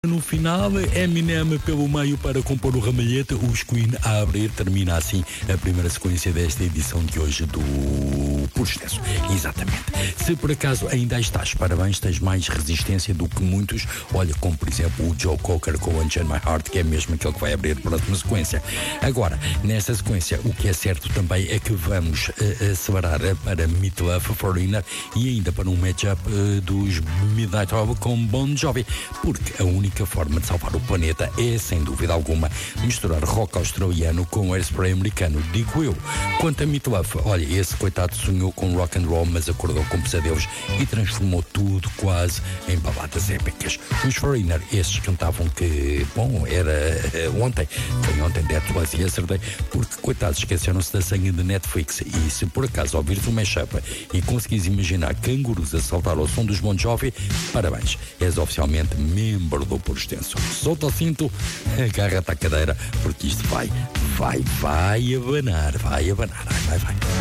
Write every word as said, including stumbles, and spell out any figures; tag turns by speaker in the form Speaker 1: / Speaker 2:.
Speaker 1: No final, Eminem pelo meio para compor o ramalhete, os Queen a abrir, termina assim a primeira sequência desta edição de hoje do Por Extenso. Exatamente. Se por acaso ainda estás, parabéns, tens mais resistência do que muitos, olha, como por exemplo o Joe Cocker com Unchain My Heart, que é mesmo aquele que vai abrir a próxima sequência. Agora, nessa sequência, o que é certo também é que vamos uh, uh, separar para Meat Love, Foreigner e ainda para um matchup uh, dos Midnight Oil com Bon Jovi, porque a única A forma de salvar o planeta é, sem dúvida alguma, misturar rock australiano com airspray americano, digo eu. Quanto a Meat Love, olha, esse coitado sonhou com rock and roll, mas acordou com pesadelos e transformou tudo quase em baladas épicas. Os Foreigner, esses cantavam que, bom, era uh, ontem, foi ontem, That Was Yesterday, porque, coitados, esqueceram-se da senha de Netflix. E se por acaso ouvires o mashup e conseguires imaginar cangurus a saltar ao som dos Bon Jovi, parabéns, és oficialmente membro do Por Extenso. Solta o cinto, agarra-te à cadeira, porque isto vai, vai, vai abanar, vai abanar, vai, vai, vai.